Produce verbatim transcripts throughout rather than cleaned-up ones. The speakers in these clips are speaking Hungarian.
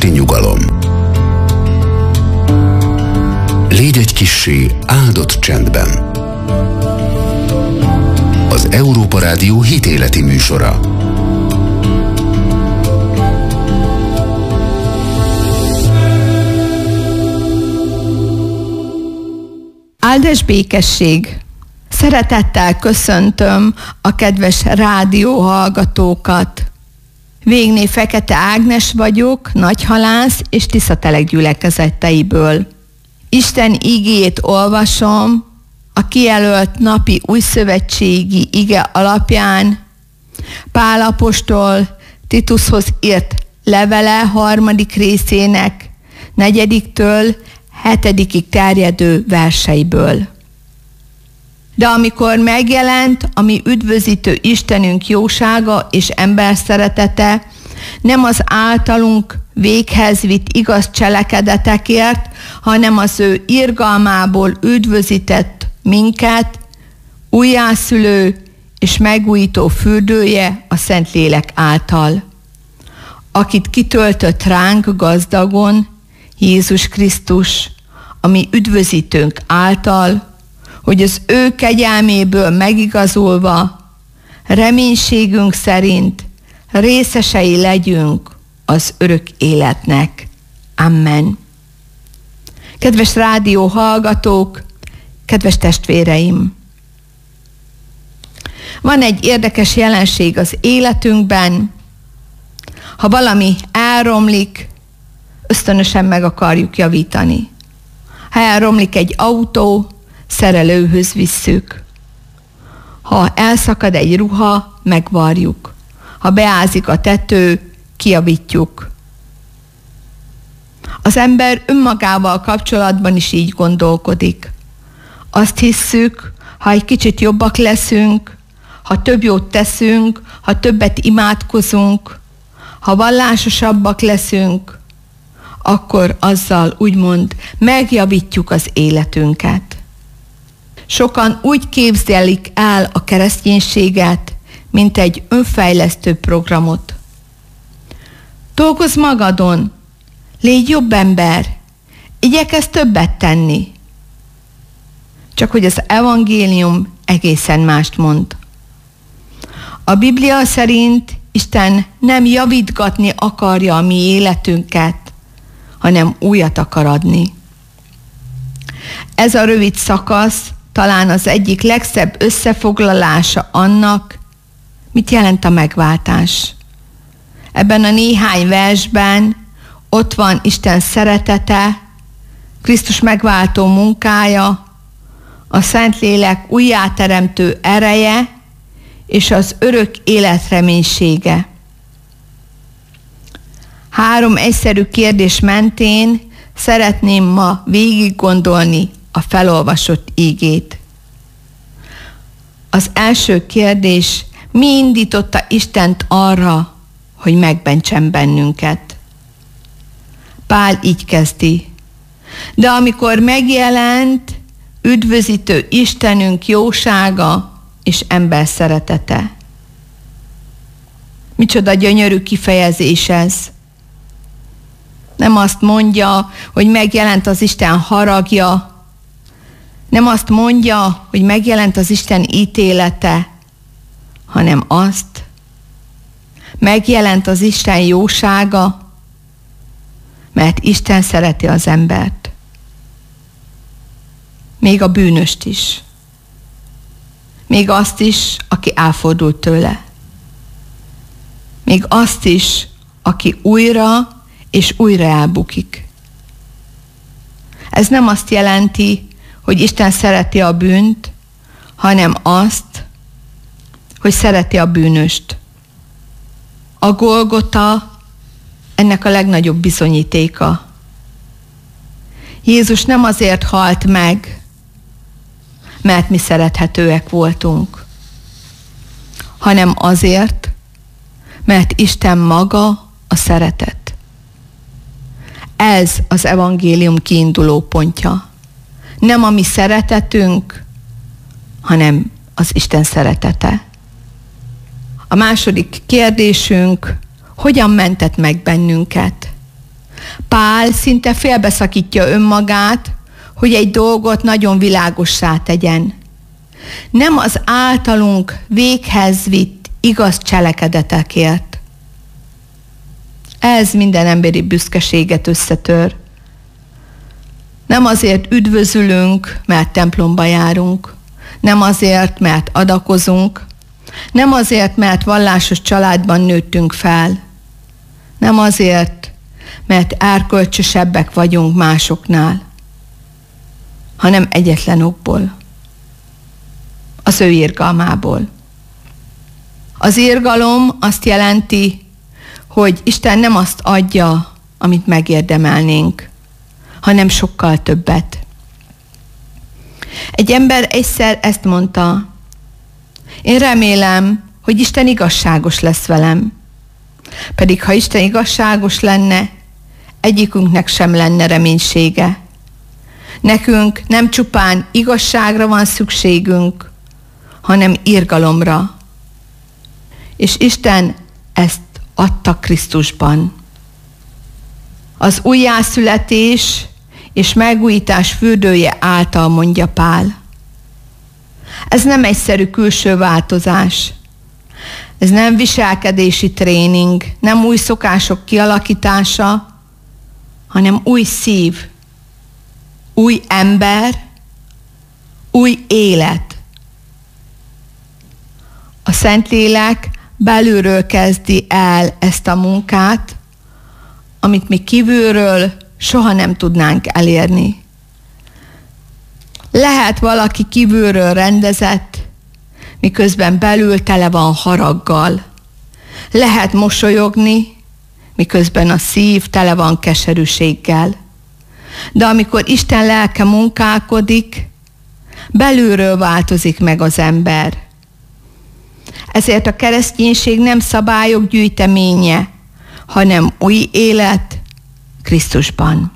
esti nyugalom. Légy egy kissé áldott csendben. Az Európa Rádió hitéleti műsora. Áldás békesség! Szeretettel köszöntöm a kedves rádióhallgatókat. Végné Fekete Ágnes vagyok, nagyhalász és Tiszatelek gyülekezeteiből. Isten igéjét olvasom a kijelölt napi újszövetségi ige alapján Pál apostol Titushoz írt levele harmadik részének negyediktől hetedikig terjedő verseiből. De amikor megjelent a mi üdvözítő Istenünk jósága és ember szeretete, nem az általunk véghez vitt igaz cselekedetekért, hanem az ő irgalmából üdvözített minket, újjászülő és megújító fürdője a Szentlélek által, akit kitöltött ránk gazdagon Jézus Krisztus, a mi üdvözítőnk által, hogy az ő kegyelméből megigazulva, reménységünk szerint részesei legyünk az örök életnek. Amen. Kedves rádió hallgatók, kedves testvéreim! Van egy érdekes jelenség az életünkben. Ha valami elromlik, ösztönösen meg akarjuk javítani. Ha elromlik egy autó, szerelőhöz visszük. Ha elszakad egy ruha, megvarjuk. Ha beázik a tető, kijavítjuk. Az ember önmagával kapcsolatban is így gondolkodik. Azt hisszük, ha egy kicsit jobbak leszünk, ha több jót teszünk, ha többet imádkozunk, ha vallásosabbak leszünk, akkor azzal úgymond megjavítjuk az életünket. Sokan úgy képzelik el a kereszténységet, mint egy önfejlesztő programot. Dolgozz magadon, légy jobb ember, igyekezz többet tenni. Csak hogy az evangélium egészen mást mond. A Biblia szerint Isten nem javítgatni akarja a mi életünket, hanem újat akar adni. Ez a rövid szakasz talán az egyik legszebb összefoglalása annak, mit jelent a megváltás. Ebben a néhány versben ott van Isten szeretete, Krisztus megváltó munkája, a Szentlélek újjáteremtő ereje és az örök élet reménysége. Három egyszerű kérdés mentén szeretném ma végig gondolni a felolvasott ígét. Az első kérdés: mi indította Istent arra, hogy megmentsen bennünket? Pál így kezdi: de amikor megjelent üdvözítő Istenünk jósága és ember szeretete. Micsoda gyönyörű kifejezés ez. Nem azt mondja, hogy megjelent az Isten haragja, nem azt mondja, hogy megjelent az Isten ítélete, hanem azt, megjelent az Isten jósága, mert Isten szereti az embert. Még a bűnöst is. Még azt is, aki elfordult tőle. Még azt is, aki újra és újra elbukik. Ez nem azt jelenti, hogy Isten szereti a bűnt, hanem azt, hogy szereti a bűnöst. A Golgota ennek a legnagyobb bizonyítéka. Jézus nem azért halt meg, mert mi szerethetőek voltunk, hanem azért, mert Isten maga a szeretet. Ez az evangélium kiinduló pontja. Nem a mi szeretetünk, hanem az Isten szeretete. A második kérdésünk: hogyan mentett meg bennünket? Pál szinte félbeszakítja önmagát, hogy egy dolgot nagyon világossá tegyen. Nem az általunk véghez vitt igaz cselekedetekért. Ez minden emberi büszkeséget összetör. Nem azért üdvözülünk, mert templomba járunk. Nem azért, mert adakozunk. Nem azért, mert vallásos családban nőttünk fel. Nem azért, mert erkölcsösebbek vagyunk másoknál, hanem egyetlen okból. Az ő irgalmából. Az irgalom azt jelenti, hogy Isten nem azt adja, amit megérdemelnénk, hanem sokkal többet. Egy ember egyszer ezt mondta: én remélem, hogy Isten igazságos lesz velem. Pedig ha Isten igazságos lenne, egyikünknek sem lenne reménysége. Nekünk nem csupán igazságra van szükségünk, hanem irgalomra. És Isten ezt adta Krisztusban. Az újjászületés és megújítás fürdője által, mondja Pál. Ez nem egyszerű külső változás. Ez nem viselkedési tréning, nem új szokások kialakítása, hanem új szív, új ember, új élet. A Szentlélek belülről kezdi el ezt a munkát, amit mi kívülről soha nem tudnánk elérni. Lehet valaki kívülről rendezett, miközben belül tele van haraggal. Lehet mosolyogni, miközben a szív tele van keserűséggel. De amikor Isten lelke munkálkodik, belülről változik meg az ember. Ezért a kereszténység nem szabályok gyűjteménye, hanem új élet Krisztusban.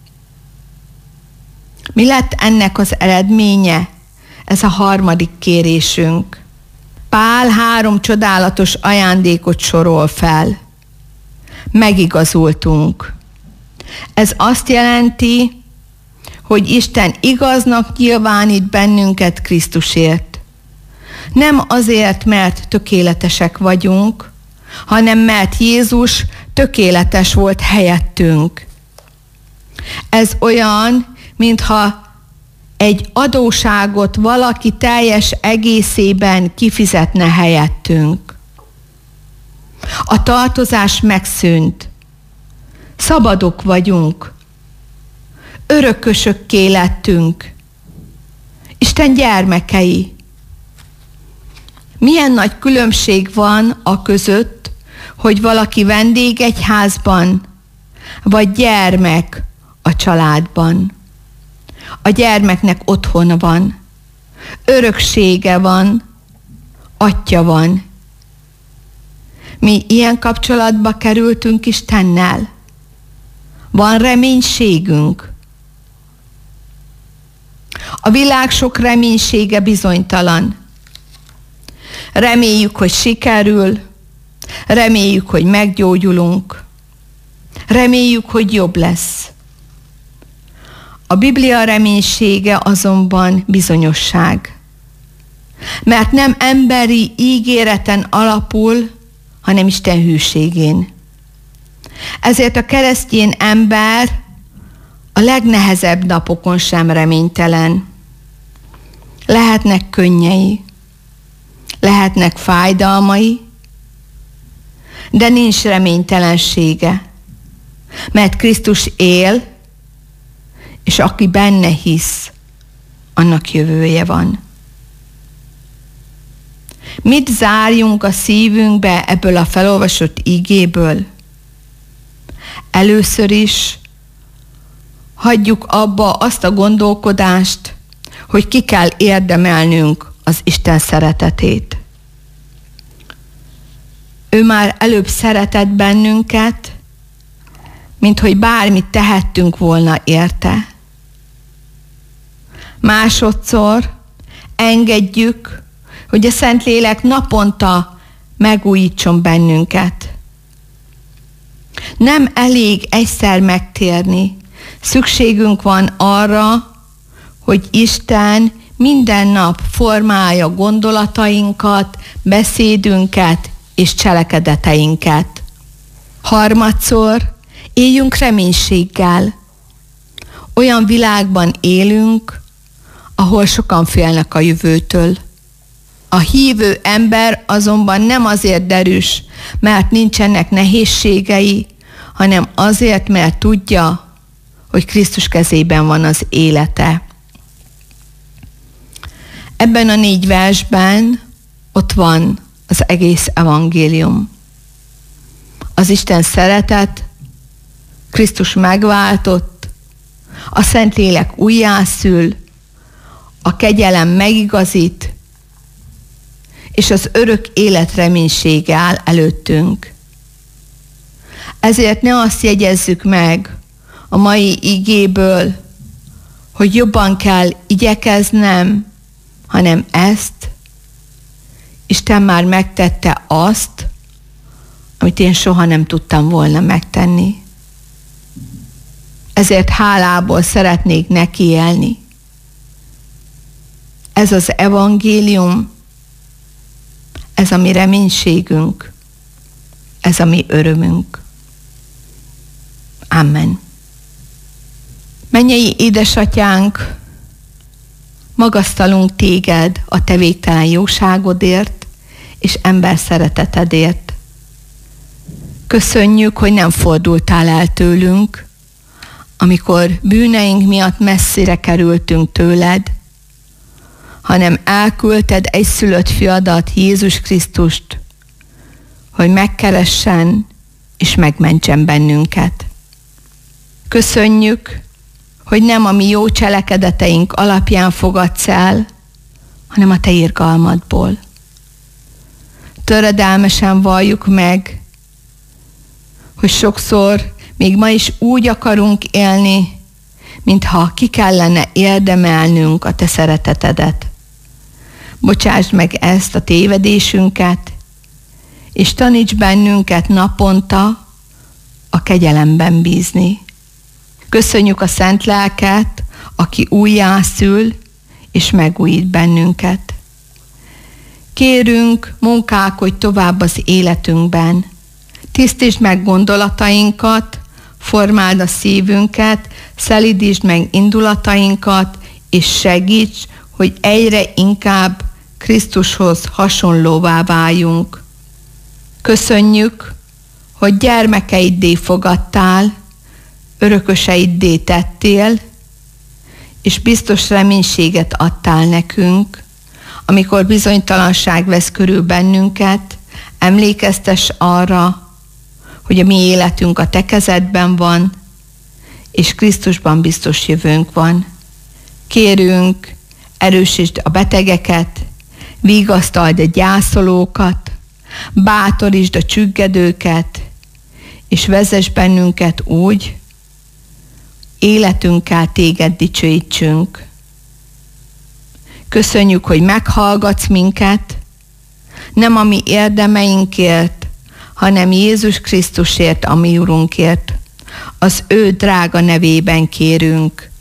Mi lett ennek az eredménye? Ez a harmadik kérésünk. Pál három csodálatos ajándékot sorol fel. Megigazultunk. Ez azt jelenti, hogy Isten igaznak nyilvánít bennünket Krisztusért. Nem azért, mert tökéletesek vagyunk, hanem mert Jézus tökéletes volt helyettünk. Ez olyan, mintha egy adóságot valaki teljes egészében kifizetne helyettünk. A tartozás megszűnt. Szabadok vagyunk. Örökösökké lettünk. Isten gyermekei. Milyen nagy különbség van a között, hogy valaki vendég egy házban, vagy gyermek a családban. A gyermeknek otthona van, öröksége van, atyja van. Mi ilyen kapcsolatba kerültünk Istennel. Van reménységünk. A világ sok reménysége bizonytalan. Reméljük, hogy sikerül, reméljük, hogy meggyógyulunk, reméljük, hogy jobb lesz. A Biblia reménysége azonban bizonyosság. Mert nem emberi ígéreten alapul, hanem Isten hűségén. Ezért a keresztény ember a legnehezebb napokon sem reménytelen. Lehetnek könnyei, lehetnek fájdalmai, de nincs reménytelensége, mert Krisztus él, és aki benne hisz, annak jövője van. Mit zárjunk a szívünkbe ebből a felolvasott ígéből? Először is hagyjuk abba azt a gondolkodást, hogy ki kell érdemelnünk az Isten szeretetét. Ő már előbb szeretett bennünket, mint hogy bármit tehettünk volna érte. Másodszor engedjük, hogy a Szentlélek naponta megújítson bennünket. Nem elég egyszer megtérni. Szükségünk van arra, hogy Isten minden nap formálja gondolatainkat, beszédünket és cselekedeteinket. Harmadszor éljünk reménységgel. Olyan világban élünk, ahol sokan félnek a jövőtől. A hívő ember azonban nem azért derűs, mert nincsenek nehézségei, hanem azért, mert tudja, hogy Krisztus kezében van az élete. Ebben a négy versben ott van az egész evangélium. Az Isten szeretet, Krisztus megváltott, a Szentlélek újjászül, a kegyelem megigazít, és az örök élet reménysége áll előttünk. Ezért ne azt jegyezzük meg a mai igéből, hogy jobban kell igyekeznem, hanem ezt, Isten már megtette azt, amit én soha nem tudtam volna megtenni. Ezért hálából szeretnék neki élni. Ez az evangélium, ez a mi reménységünk, ez a mi örömünk. Amen. Mennyei édesatyánk, magasztalunk téged a te végtelen jóságodért és ember szeretetedért. Köszönjük, hogy nem fordultál el tőlünk, amikor bűneink miatt messzire kerültünk tőled, hanem elküldted egyszülött fiadat, Jézus Krisztust, hogy megkeressen és megmentsen bennünket. Köszönjük, hogy nem a mi jó cselekedeteink alapján fogadsz el, hanem a te irgalmadból. Töredelmesen valljuk meg, hogy sokszor még ma is úgy akarunk élni, mintha ki kellene érdemelnünk a te szeretetedet. Bocsásd meg ezt a tévedésünket, és taníts bennünket naponta a kegyelemben bízni. Köszönjük a Szent Lelket, aki újjászül és megújít bennünket. Kérünk, munkálkodj tovább az életünkben. Tisztítsd meg gondolatainkat, formáld a szívünket, szelídítsd meg indulatainkat, és segíts, hogy egyre inkább Krisztushoz hasonlóvá váljunk. Köszönjük, hogy gyermekeiddé fogadtál, örököseiddé tettél, és biztos reménységet adtál nekünk, amikor bizonytalanság vesz körül bennünket, emlékeztess arra, hogy a mi életünk a te kezedben van, és Krisztusban biztos jövőnk van. Kérünk, erősítsd a betegeket, vigasztald a gyászolókat, bátorítsd a csüggedőket, és vezess bennünket úgy, életünkkel téged dicsőítsünk. Köszönjük, hogy meghallgatsz minket, nem a mi érdemeinkért, hanem Jézus Krisztusért, a mi Urunkért. Az ő drága nevében kérünk.